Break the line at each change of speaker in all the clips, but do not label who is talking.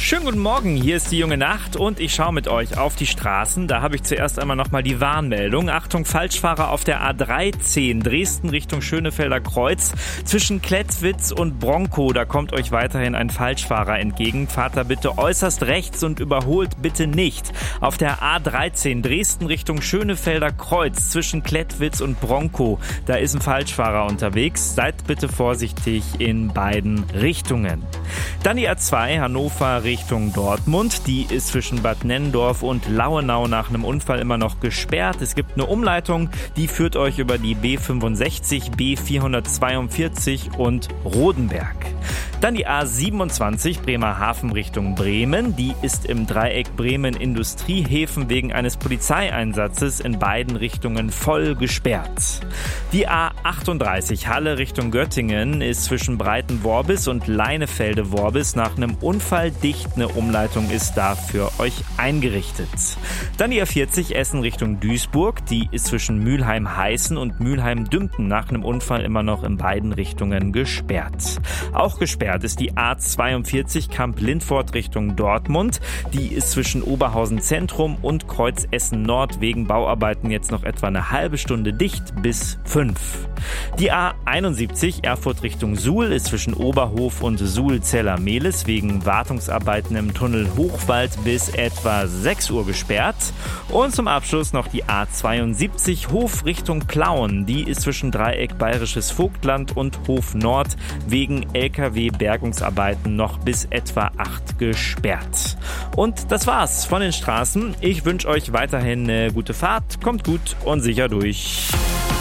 Schönen guten Morgen, hier ist die junge Nacht und ich schaue mit euch auf die Straßen. Da habe ich zuerst einmal nochmal die Warnmeldung. Achtung, Falschfahrer auf der A13 Dresden Richtung Schönefelder Kreuz. Zwischen Klettwitz und Bronkow, da kommt euch weiterhin ein Falschfahrer entgegen. Fahrt da bitte äußerst rechts und überholt bitte nicht. Auf der A13 Dresden Richtung Schönefelder Kreuz zwischen Klettwitz und Bronkow, da ist ein Falschfahrer unterwegs. Seid bitte vorsichtig in beiden Richtungen. Dann die A2 Hannover Richtung Dortmund. Die ist zwischen Bad Nenndorf und Lauenau nach einem Unfall immer noch gesperrt. Es gibt eine Umleitung, die führt euch über die B65, B442 und Rodenberg. Dann die A27 Bremerhaven Richtung Bremen. Die ist im Dreieck Bremen-Industriehäfen wegen eines Polizeieinsatzes in beiden Richtungen voll gesperrt. Die A38 Halle Richtung Göttingen ist zwischen Breitenworbis und Leinefelde-Worbis nach einem Unfall dicht. Eine Umleitung ist da für euch eingerichtet. Dann die A40 Essen Richtung Duisburg. Die ist zwischen Mülheim-Heißen und Mülheim-Dümpten nach einem Unfall immer noch in beiden Richtungen gesperrt. Auch gesperrt ist die A42 Kamp-Lindfort Richtung Dortmund. Die ist zwischen Oberhausen Zentrum und Kreuz Essen Nord wegen Bauarbeiten jetzt noch etwa eine halbe Stunde dicht bis 5. Die A71 Erfurt Richtung Suhl ist zwischen Oberhof und Suhl-Zeller-Mehlis wegen Wartungsarbeiten im Tunnel Hochwald bis etwa 6 Uhr gesperrt. Und zum Abschluss noch die A72 Hof Richtung Plauen. Die ist zwischen Dreieck Bayerisches Vogtland und Hof Nord wegen LKW-Bergungsarbeiten noch bis etwa 8 gesperrt. Und das war's von den Straßen. Ich wünsche euch weiterhin eine gute Fahrt. Kommt gut und sicher durch.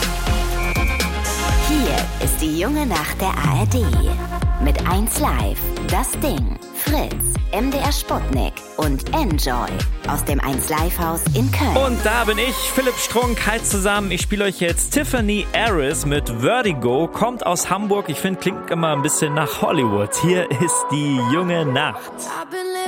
Hier ist die junge Nacht der ARD. Mit 1Live, Das Ding, Fritz, MDR Sputnik und Enjoy aus dem 1Live-Haus in Köln.
Und da bin ich, Philipp Strunk. Hi zusammen. Ich spiele euch jetzt Tiffany Harris mit Vertigo. Kommt aus Hamburg. Ich finde, klingt immer ein bisschen nach Hollywood. Hier ist die junge Nacht.